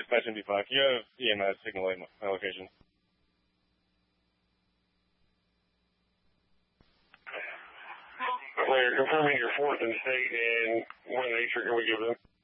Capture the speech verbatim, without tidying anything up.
dispatch M D five. You have E M S signal at my location. Clear. Confirming your fourth and state and what nature can we give them?